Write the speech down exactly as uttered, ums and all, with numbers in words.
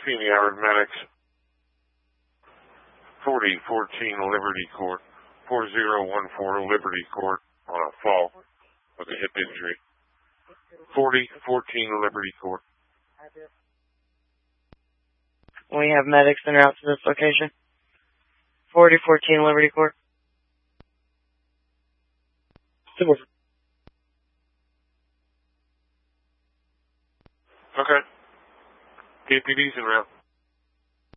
Feeney Howard medics. forty fourteen Liberty Court. four zero one four Liberty Court on a fall with a hip injury. forty fourteen Liberty Court. We have medics en route to this location. forty fourteen Liberty Court. Okay. K P D's en route.